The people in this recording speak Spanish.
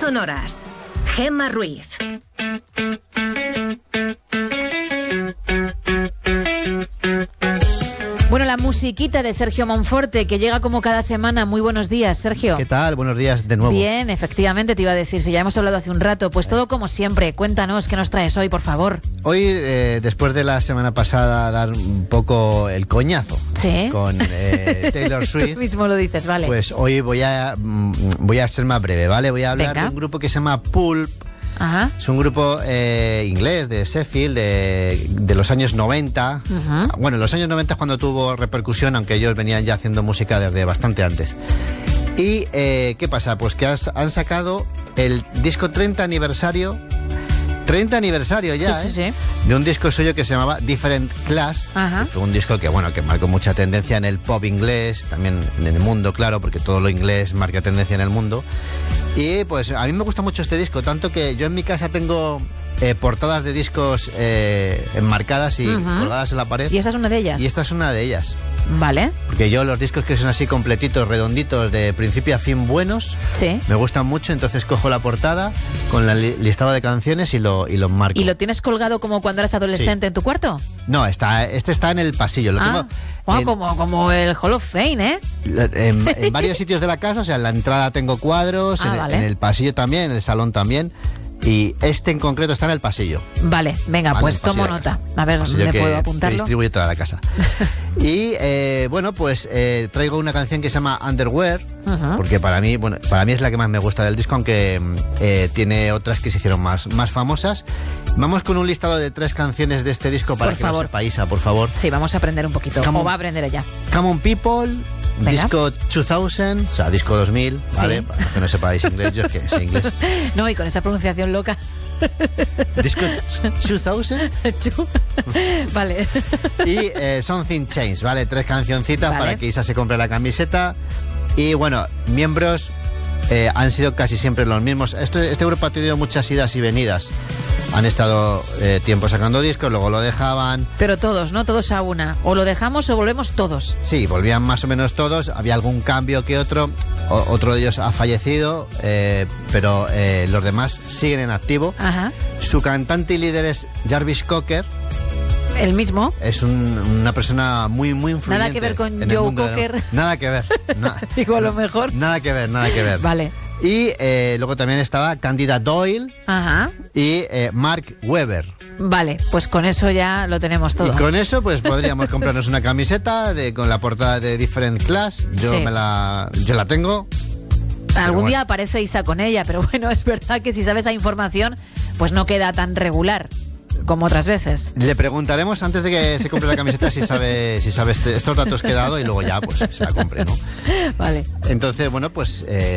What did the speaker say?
sonoras. Gemma Ruiz. Bueno, la musiquita de Sergio Monforte, que llega como cada semana. Muy buenos días, Sergio. ¿Qué tal? Buenos días de nuevo. Bien, efectivamente, te iba a decir, si ya hemos hablado hace un rato, pues todo como siempre. Cuéntanos, ¿qué nos traes hoy, por favor? Hoy, después de la semana pasada dar un poco el coñazo, ¿sí?, con Taylor Swift. Tú mismo lo dices, vale. Pues hoy voy a ser más breve, ¿vale? Voy a hablar de un grupo que se llama Pulp. Ajá. Es un grupo inglés de Sheffield de los años 90. Uh-huh. Bueno, en los años 90 es cuando tuvo repercusión, aunque ellos venían ya haciendo música desde bastante antes. Y ¿qué pasa? Pues que han sacado el disco 30 aniversario. 30 aniversario ya, sí. De un disco suyo que se llamaba Different Class. Ajá. Fue un disco que marcó mucha tendencia en el pop inglés, también en el mundo, claro, porque todo lo inglés marca tendencia en el mundo. Y pues a mí me gusta mucho este disco, tanto que yo en mi casa tengo portadas de discos enmarcadas y colgadas en la pared. ¿Y esta es una de ellas? Y esta es una de ellas. Vale. Porque yo los discos que son así completitos, redonditos, de principio a fin buenos, sí, me gustan mucho, entonces cojo la portada con la listado de canciones y lo marco. ¿Y lo tienes colgado como cuando eras adolescente, sí, en tu cuarto? No, este está en el pasillo. Lo tengo como el Hall of Fame, ¿eh? En varios sitios de la casa, o sea, en la entrada tengo cuadros, vale. En el pasillo también, en el salón también. Y este en concreto está en el pasillo. Vale, venga, pues tomo nota. A ver, ¿dónde puedo apuntarlo? Que distribuye toda la casa. Y bueno, pues traigo una canción que se llama Underwear, porque para mí es la que más me gusta del disco, aunque tiene otras que se hicieron más famosas. Vamos con un listado de 3 canciones de este disco para que lo sepáis, por favor. Sí, vamos a aprender un poquito. ¿Cómo va a aprender ella? Come On People. Venga. Disco 2000, o sea, disco 2000, ¿vale? Sí. Para los que no sepáis inglés, yo es que sé inglés. No, y con esa pronunciación loca. Disco 2000. Vale. Y Something Changed, ¿vale? 3 cancioncitas, vale, para que Isa se compre la camiseta. Y bueno, miembros han sido casi siempre los mismos. Este grupo ha tenido muchas idas y venidas. Han estado tiempo sacando discos, luego lo dejaban. Pero todos, ¿no? Todos a una. O lo dejamos o volvemos todos. Sí, volvían más o menos todos. Había algún cambio que otro. Otro de ellos ha fallecido, pero los demás siguen en activo. Ajá. Su cantante y líder es Jarvis Cocker. ¿El mismo? Es una persona muy influyente. Nada que ver con Joe Cocker. Nada que ver. Digo, a lo mejor. Nada que ver. Vale. Y luego también estaba Candida Doyle. Ajá. Y Mark Webber. Vale, pues con eso ya lo tenemos todo. Y con eso pues podríamos comprarnos una camiseta con la portada de Different Class. Yo la tengo. Algún día aparece Isa con ella, pero bueno, es verdad que si sabes esa información, pues no queda tan regular como otras veces. Le preguntaremos antes de que se compre la camiseta si sabe estos datos que he dado y luego ya pues se la compre, ¿no? Vale. Entonces, bueno, pues